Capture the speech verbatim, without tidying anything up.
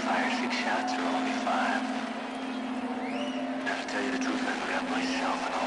fired six shots or only five? Now, to tell you the truth, I forgot myself and all